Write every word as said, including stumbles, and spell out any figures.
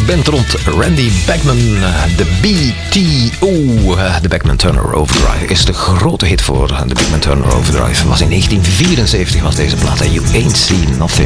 band rond Randy Bachman, de B T O, de Bachman Turner Overdrive, is de grote hit voor de Bachman Turner Overdrive. Was in negentien vierenzeventig was deze plaat, You Ain't Seen Nothing.